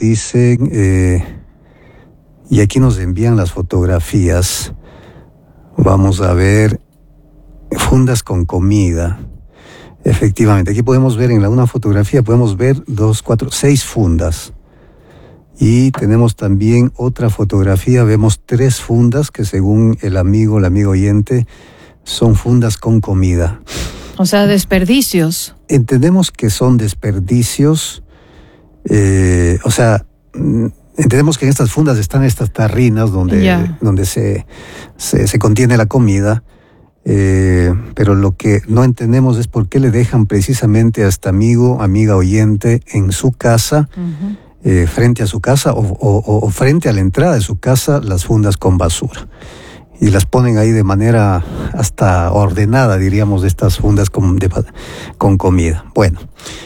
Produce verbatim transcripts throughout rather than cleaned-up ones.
dicen, eh, y aquí nos envían las fotografías, vamos a ver, fundas con comida. Efectivamente, aquí podemos ver en la una fotografía, podemos ver dos, cuatro, seis fundas. Y tenemos también otra fotografía, vemos tres fundas que según el amigo, el amigo oyente, son fundas con comida. O sea, desperdicios. Entendemos que son desperdicios, eh, o sea, entendemos que en estas fundas están estas tarrinas donde, yeah. donde se, se, se contiene la comida, eh, pero lo que no entendemos es por qué le dejan precisamente a este amigo, amiga oyente, en su casa, uh-huh. eh, frente a su casa o, o, o frente a la entrada de su casa, las fundas con basura. Y las ponen ahí de manera hasta ordenada, diríamos, de estas fundas con, de, con comida. Bueno,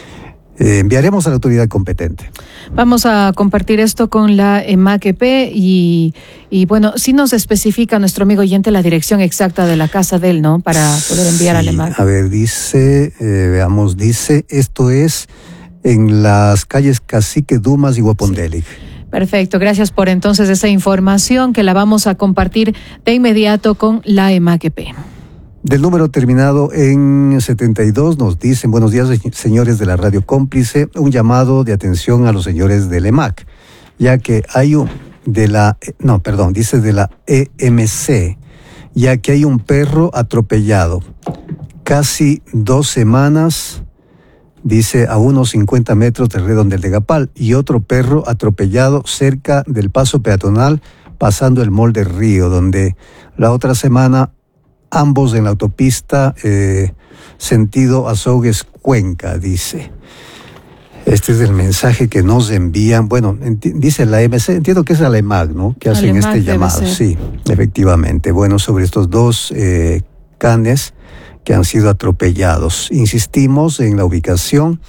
eh, enviaremos a la autoridad competente. Vamos a compartir esto con la EMAQP y, y bueno, sí nos especifica nuestro amigo oyente la dirección exacta de la casa de él, ¿no? Para poder enviar sí, a la EMAQP. A ver, dice, eh, veamos, dice, esto es en las calles Cacique, Dumas y Guapondelic. Sí. Perfecto, gracias por entonces esa información que la vamos a compartir de inmediato con la EMAQP. Del número terminado en setenta y dos nos dicen, buenos días señores de la radio cómplice, un llamado de atención a los señores del EMAC, ya que hay un, de la, no, perdón, dice de la E M C, ya que hay un perro atropellado, casi dos semanas, dice, a unos cincuenta metros del Redondel de Gapal, y otro perro atropellado cerca del paso peatonal pasando el Mall del Río, donde la otra semana ambos en la autopista eh, sentido Azogues Cuenca, dice. Este es el mensaje que nos envían, bueno, enti- dice la M C, entiendo que es la EMAG, ¿no? Que hacen EMAG este llamado, ser. Sí, efectivamente. Bueno, sobre estos dos eh, canes que han sido atropellados. Insistimos en la ubicación,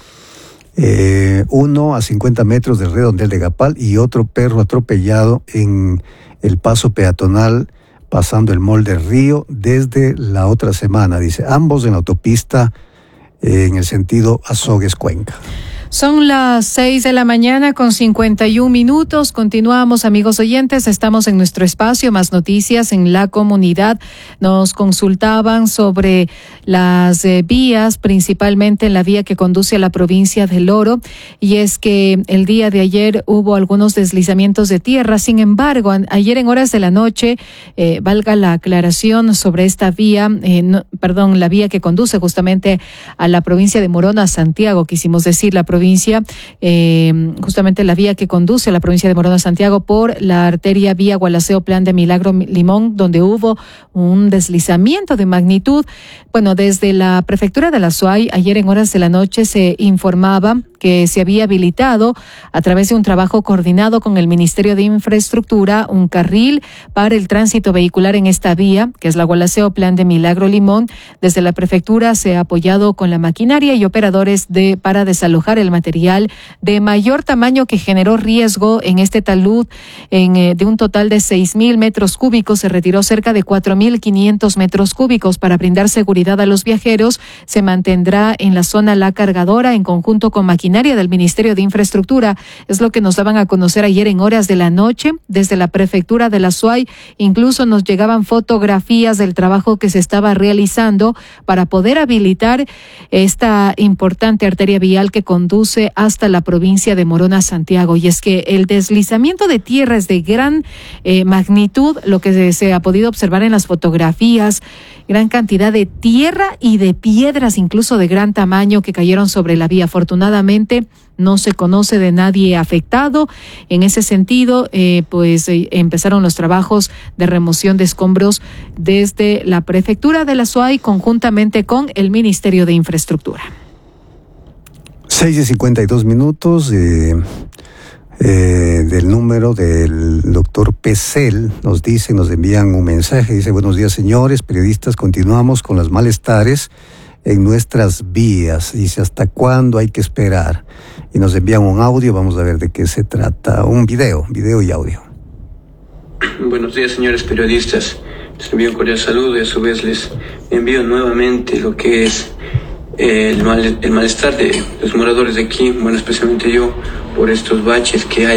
eh, uno a cincuenta metros del Redondel de Gapal y otro perro atropellado en el paso peatonal pasando el Mall del Río desde la otra semana, dice, ambos en la autopista eh, en el sentido Azogues Cuenca. Son las seis de la mañana con cincuenta y un minutos. Continuamos, amigos oyentes. Estamos en nuestro espacio Más Noticias en la Comunidad. Nos consultaban sobre las eh, vías, principalmente en la vía que conduce a la provincia del Oro. Y es que el día de ayer hubo algunos deslizamientos de tierra. Sin embargo, a- ayer en horas de la noche, eh, valga la aclaración sobre esta vía, eh, no, perdón, la vía que conduce justamente a la provincia de Morona, Santiago, quisimos decir la provincia provincia, eh, justamente la vía que conduce a la provincia de Morona, Santiago, por la arteria vía Gualaceo Plan de Milagro Limón, donde hubo un deslizamiento de magnitud. Bueno, desde la prefectura de la Suay, ayer en horas de la noche se informaba que se había habilitado a través de un trabajo coordinado con el Ministerio de Infraestructura un carril para el tránsito vehicular en esta vía, que es la Gualaceo Plan de Milagro Limón. Desde la prefectura se ha apoyado con la maquinaria y operadores de para desalojar el material de mayor tamaño que generó riesgo en este talud. En, eh, de un total de seis mil metros cúbicos, se retiró cerca de cuatro mil quinientos metros cúbicos para brindar seguridad a los viajeros. Se mantendrá en la zona la cargadora en conjunto con maquinaria del Ministerio de Infraestructura. Es lo que nos daban a conocer ayer en horas de la noche desde la prefectura de la Suay. Incluso nos llegaban fotografías del trabajo que se estaba realizando para poder habilitar esta importante arteria vial que conduce hasta la provincia de Morona, Santiago. Y es que el deslizamiento de tierra es de gran eh, magnitud, lo que se, se ha podido observar en las fotografías, gran cantidad de tierra y de piedras, incluso de gran tamaño, que cayeron sobre la vía. Afortunadamente, no se conoce de nadie afectado. En ese sentido, eh, pues eh, empezaron los trabajos de remoción de escombros desde la prefectura de la Suay conjuntamente con el Ministerio de Infraestructura. seis y cincuenta y dos minutos eh, eh, del número del doctor Pesel, nos dicen, nos envían un mensaje, dice, buenos días señores, periodistas, continuamos con los malestares en nuestras vías, dice, ¿hasta cuándo hay que esperar? Y nos envían un audio, vamos a ver de qué se trata, un video, video y audio. Buenos días señores periodistas, les envío un cordial saludo y a su vez les envío nuevamente lo que es eh, el, mal, el malestar de los moradores de aquí, bueno, especialmente yo, por estos baches que hay